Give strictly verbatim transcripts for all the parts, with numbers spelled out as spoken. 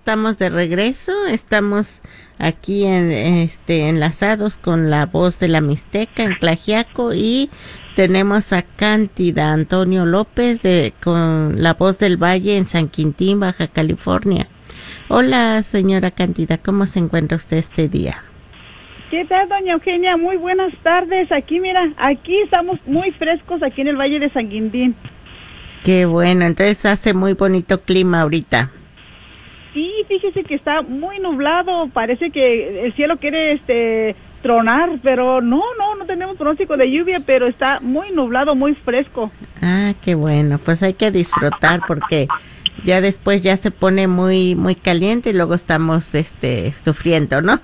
estamos de regreso, estamos aquí en, este, enlazados con la voz de la Mixteca en Tlaxiaco y tenemos a Cántida Antonio López de con la voz del Valle en San Quintín, Baja California. Hola, señora Cántida, ¿cómo se encuentra usted este día? ¿Qué tal, doña Eugenia? Muy buenas tardes. Aquí, mira, aquí estamos muy frescos aquí en el Valle de San Quintín. Qué bueno, entonces hace muy bonito clima ahorita. Sí, fíjese que está muy nublado, parece que el cielo quiere este tronar, pero no, no, no tenemos pronóstico de lluvia, pero está muy nublado, muy fresco. Ah, qué bueno, pues hay que disfrutar porque ya después ya se pone muy muy caliente y luego estamos este sufriendo, ¿no?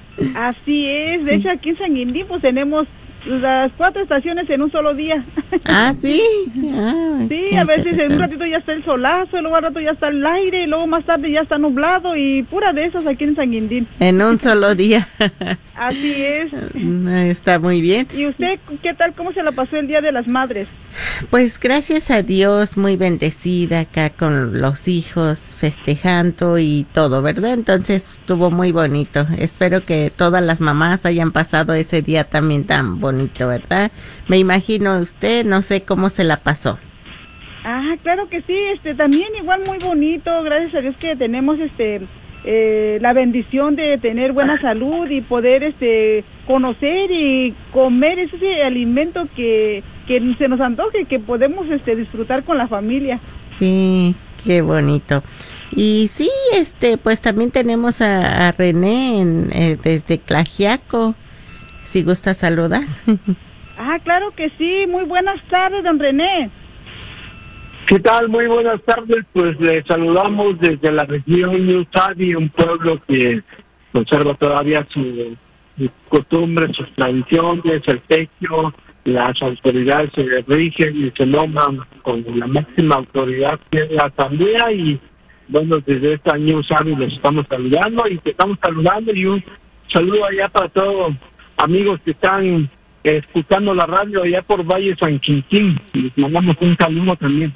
Así es, de sí. hecho aquí en San Quintín pues tenemos las cuatro estaciones en un solo día. Ah, sí. Ah, sí, a veces en un ratito ya está el solazo, luego al rato ya está el aire, y luego más tarde ya está nublado y pura de esas aquí en San Quintín. En un solo día. Así es. Está muy bien. ¿Y usted qué tal? ¿Cómo se la pasó el Día de las Madres? Pues gracias a Dios, muy bendecida acá con los hijos, festejando y todo, ¿verdad? Entonces estuvo muy bonito. Espero que todas las mamás hayan pasado ese día también tan bonito, ¿verdad? Me imagino usted, no sé cómo se la pasó. Ah, claro que sí, este también igual muy bonito, gracias a Dios que tenemos este eh, la bendición de tener buena salud y poder este conocer y comer ese alimento que que se nos antoje, que podemos este disfrutar con la familia. Sí, qué bonito. Y sí, este, pues también tenemos a, a René en, eh, desde Tlaxiaco, si gusta saludar. Ah, claro que sí, muy buenas tardes, don René. ¿Qué tal? Muy buenas tardes, pues le saludamos desde la región New Sabi, un pueblo que conserva todavía su, sus costumbres, sus tradiciones, el techo. Las autoridades se rigen y se nombran con la máxima autoridad que es la asamblea y bueno, desde esta New Sabi les estamos saludando y te estamos saludando y un saludo allá para todos amigos que están escuchando la radio allá por Valle San Quintín. Les mandamos un saludo también.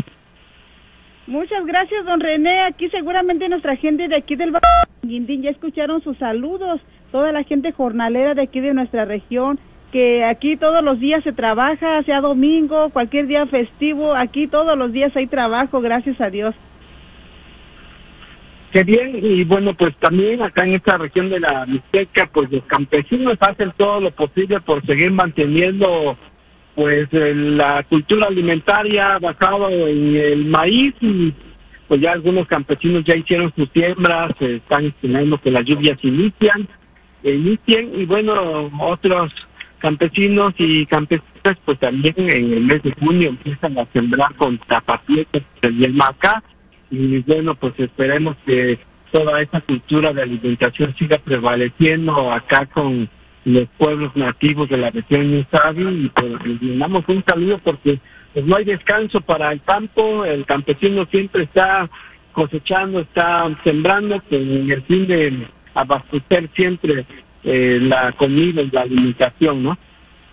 Muchas gracias, don René. Aquí seguramente nuestra gente de aquí del Valle San Quintín ya escucharon sus saludos. Toda la gente jornalera de aquí de nuestra región, que aquí todos los días se trabaja, sea domingo, cualquier día festivo, aquí todos los días hay trabajo, gracias a Dios. Qué bien, y bueno, pues también acá en esta región de la Mixteca, pues los campesinos hacen todo lo posible por seguir manteniendo pues la cultura alimentaria basada en el maíz y pues ya algunos campesinos ya hicieron sus siembras, eh, están esperando que las lluvias inician, eh, inicien y bueno, otros campesinos y campesinas pues también en el mes de junio empiezan a sembrar con tapapiezas y el maca. Y bueno, pues esperemos que toda esa cultura de alimentación siga prevaleciendo acá con los pueblos nativos de la región New Sabi y pues les damos un saludo porque pues no hay descanso para el campo, el campesino siempre está cosechando, está sembrando con el fin de abastecer siempre eh, la comida y la alimentación, ¿no?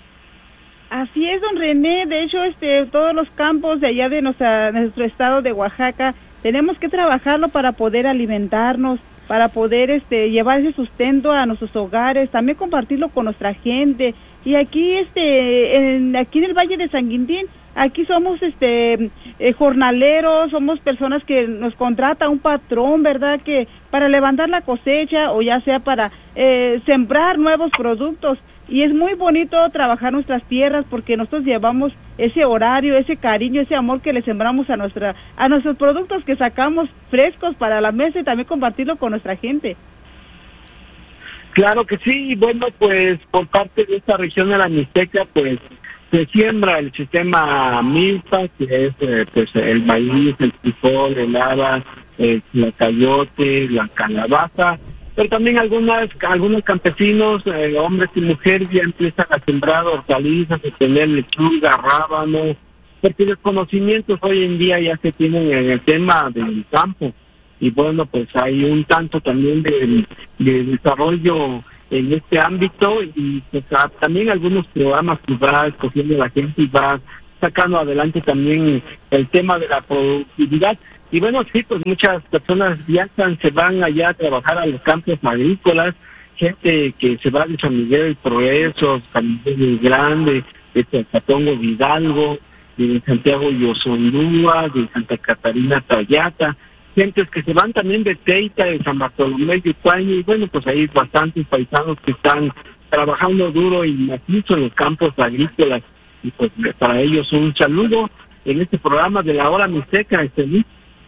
Así es, don René, de hecho este todos los campos de allá de nuestra, nuestro estado de Oaxaca tenemos que trabajarlo para poder alimentarnos, para poder este llevar ese sustento a nuestros hogares, también compartirlo con nuestra gente. Y aquí este en, aquí en el Valle de San Quintín, aquí somos este eh, jornaleros, somos personas que nos contrata un patrón, ¿verdad? Que para levantar la cosecha o ya sea para eh, sembrar nuevos productos. Y es muy bonito trabajar nuestras tierras porque nosotros llevamos ese horario, ese cariño, ese amor que le sembramos a nuestra a nuestros productos que sacamos frescos para la mesa y también compartirlo con nuestra gente. Claro que sí, bueno, pues por parte de esta región de la Mixteca, pues se siembra el sistema milpa, que es eh, pues el maíz, el frijol, el haba, el, la cayote, la calabaza. Pero también algunas, algunos campesinos, eh, hombres y mujeres, ya empiezan a sembrar hortalizas, a tener lechuga, rábano, porque los conocimientos hoy en día ya se tienen en el tema del campo. Y bueno, pues hay un tanto también de, de desarrollo en este ámbito y pues, a, también algunos programas que va escogiendo la gente y va sacando adelante también el tema de la productividad. Y bueno, sí, pues muchas personas viajan, se van allá a trabajar a los campos agrícolas, gente que se va de San Miguel del Progreso, San Miguel Grande, de Zacatongo de Hidalgo, de Santiago y Osondúa, de Santa Catarina Tayata, gentes que se van también de Teita, de San Bartolomé de Ucuaña, y bueno, pues hay bastantes paisanos que están trabajando duro y macizo en los campos agrícolas, y pues para ellos un saludo en este programa de la Hora Mixteca, Estelí.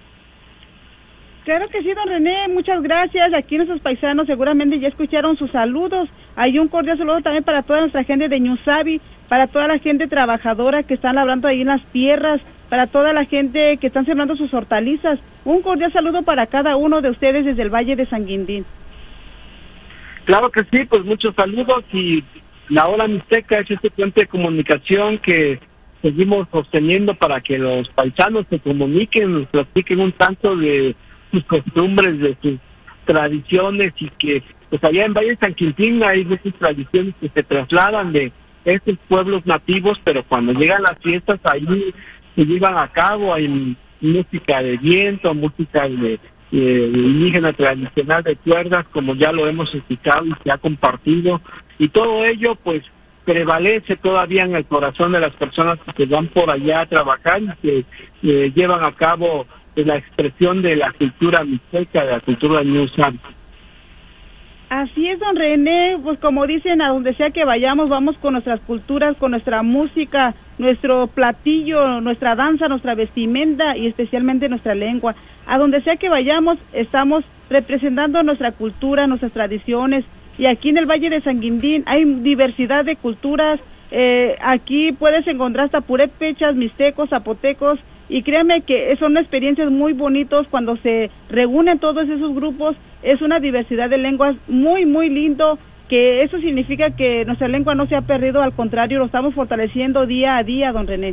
Claro que sí, don René, muchas gracias. Aquí nuestros paisanos seguramente ya escucharon sus saludos. Hay un cordial saludo también para toda nuestra gente de Ñusabi, para toda la gente trabajadora que están labrando ahí en las tierras, para toda la gente que están sembrando sus hortalizas. Un cordial saludo para cada uno de ustedes desde el Valle de San Guindín. Claro que sí, pues muchos saludos, y la Hora Mixteca es este puente de comunicación que seguimos sosteniendo para que los paisanos se comuniquen, nos platiquen un tanto de sus costumbres, de sus tradiciones, y que pues allá en Valle de San Quintín hay muchas tradiciones que se trasladan de estos pueblos nativos, pero cuando llegan las fiestas ahí se llevan a cabo, hay música de viento, música de, de indígena tradicional de cuerdas, como ya lo hemos escuchado y se ha compartido, y todo ello pues prevalece todavía en el corazón de las personas que se van por allá a trabajar y que eh, llevan a cabo de la expresión de la cultura mixteca, de la cultura ñusabi. Así es, don René, pues como dicen, a donde sea que vayamos, vamos con nuestras culturas, con nuestra música, nuestro platillo, nuestra danza, nuestra vestimenta y especialmente nuestra lengua. A donde sea que vayamos, estamos representando nuestra cultura, nuestras tradiciones, y aquí en el Valle de San Guindín hay diversidad de culturas. Eh, aquí puedes encontrar hasta purépechas, mixtecos, zapotecos, y créeme que son experiencias muy bonitos cuando se reúnen todos esos grupos. Es una diversidad de lenguas muy, muy lindo, que eso significa que nuestra lengua no se ha perdido, al contrario, lo estamos fortaleciendo día a día, don René.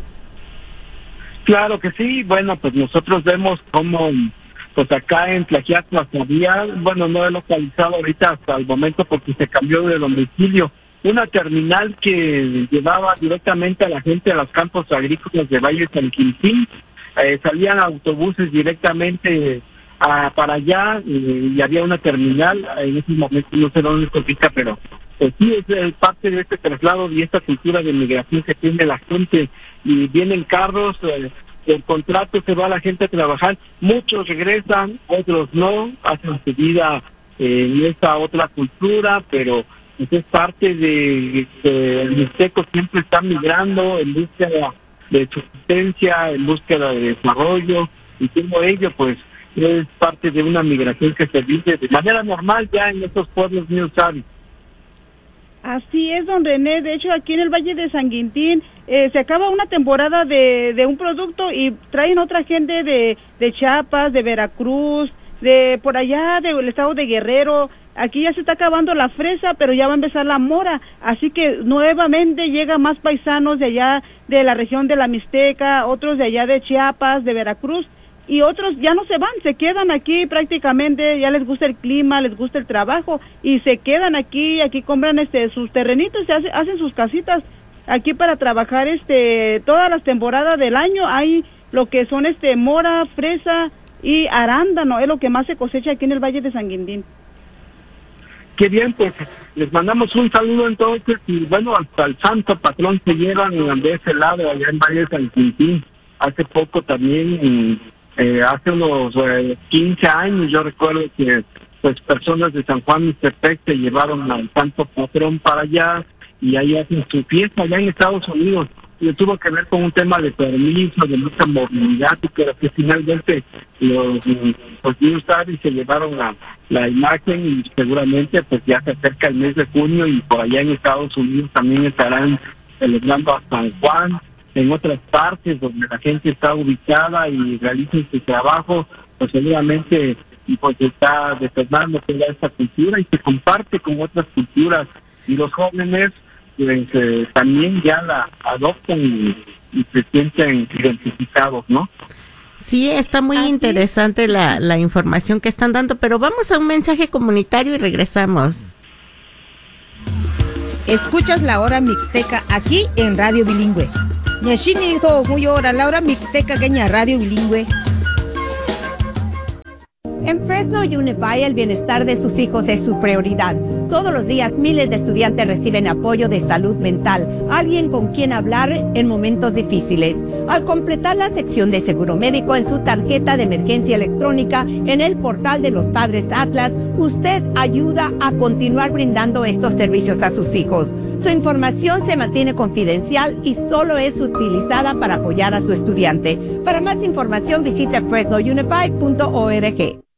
Claro que sí, bueno, pues nosotros vemos cómo, pues acá en Tlaxiaco había, bueno, no he localizado ahorita hasta el momento porque se cambió de domicilio, una terminal que llevaba directamente a la gente a los campos agrícolas de Valle de San Quintín. Eh, salían autobuses directamente a, para allá, y, y había una terminal. En ese momento no sé dónde se ubica, pero pues sí es eh, parte de este traslado y esta cultura de migración que tiene la gente, y vienen carros, eh, el contrato, se va la gente a trabajar, muchos regresan, otros no, hacen su vida eh, en esta otra cultura, pero pues es parte de que el mixteco siempre está migrando en búsqueda de subsistencia, en búsqueda de desarrollo, y todo ello pues es parte de una migración que se vive de manera normal ya en estos pueblos ñusabi. Así es, don René. De hecho, aquí en el Valle de San Guindín eh, se acaba una temporada de, de un producto y traen otra gente de, de Chiapas, de Veracruz, de por allá del estado de Guerrero. Aquí ya se está acabando la fresa, pero ya va a empezar la mora, así que nuevamente llegan más paisanos de allá de la región de la Mixteca, otros de allá de Chiapas, de Veracruz, y otros ya no se van, se quedan aquí prácticamente, ya les gusta el clima, les gusta el trabajo, y se quedan aquí, aquí compran este sus terrenitos, se hace, hacen sus casitas aquí para trabajar este todas las temporadas del año. Hay lo que son este mora, fresa y arándano, es lo que más se cosecha aquí en el Valle de San Guindín. Qué bien, pues les mandamos un saludo entonces, y bueno, hasta el santo patrón se llevan de ese lado, allá en Valle de San Quintín. Hace poco también, eh, hace unos eh, quince años, yo recuerdo que pues personas de San Juan Mixtepec se llevaron al santo patrón para allá, y ahí hacen su fiesta allá en Estados Unidos. Y tuvo que ver con un tema de permiso, de mucha movilidad, pero que finalmente los pues ñusabi se llevaron la, la imagen, y seguramente pues ya se acerca el mes de junio, y por allá en Estados Unidos también estarán celebrando a San Juan. En otras partes donde la gente está ubicada y realiza su trabajo, pues seguramente pues está detonando toda esta cultura y se comparte con otras culturas, y los jóvenes pues eh, también ya la adoptan y, y se sienten identificados, ¿no? Sí, está muy Así. interesante la, la información que están dando, pero vamos a un mensaje comunitario y regresamos. Escuchas la Hora Mixteca aquí en Radio Bilingüe. Ñashini to muy hora la Hora Mixteca que ña Radio Bilingüe. En Fresno Unified, el bienestar de sus hijos es su prioridad. Todos los días, miles de estudiantes reciben apoyo de salud mental, alguien con quien hablar en momentos difíciles. Al completar la sección de seguro médico en su tarjeta de emergencia electrónica en el portal de los Padres Atlas, usted ayuda a continuar brindando estos servicios a sus hijos. Su información se mantiene confidencial y solo es utilizada para apoyar a su estudiante. Para más información, visite fresno unified punto org.